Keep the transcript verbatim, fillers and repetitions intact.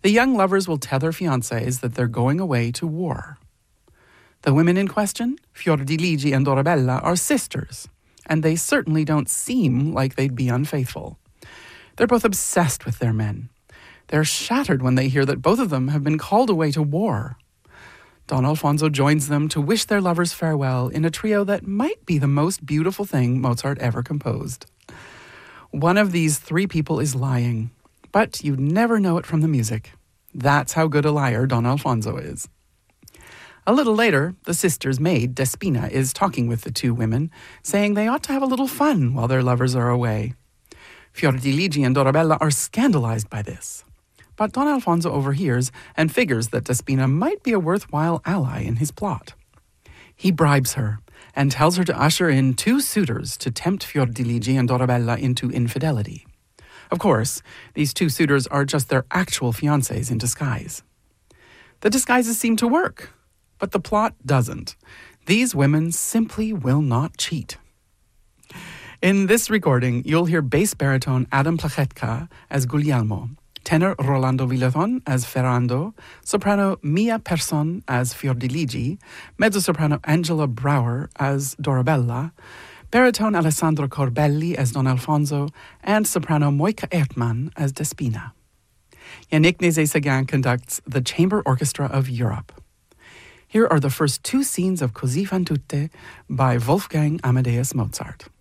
The young lovers will tell their fiancés that they're going away to war. The women in question, Fiordiligi and Dorabella, are sisters, and they certainly don't seem like they'd be unfaithful. They're both obsessed with their men. They're shattered when they hear that both of them have been called away to war. Don Alfonso joins them to wish their lovers farewell in a trio that might be the most beautiful thing Mozart ever composed. One of these three people is lying, but you'd never know it from the music. That's how good a liar Don Alfonso is. A little later, the sister's maid, Despina, is talking with the two women, saying they ought to have a little fun while their lovers are away. Fiordiligi and Dorabella are scandalized by this. But Don Alfonso overhears and figures that Despina might be a worthwhile ally in his plot. He bribes her and tells her to usher in two suitors to tempt Fiordiligi and Dorabella into infidelity. Of course, these two suitors are just their actual fiancés in disguise. The disguises seem to work, but the plot doesn't. These women simply will not cheat. In this recording, you'll hear bass baritone Adam Plachetka as Guglielmo, tenor Rolando Villathon as Ferrando, soprano Mia Persson as Fiordiligi, mezzo-soprano Angela Brower as Dorabella, baritone Alessandro Corbelli as Don Alfonso, and soprano Moika Ertmann as Despina. Yannick Nézet-Séguin conducts the Chamber Orchestra of Europe. Here are the first two scenes of Così fan tutte by Wolfgang Amadeus Mozart.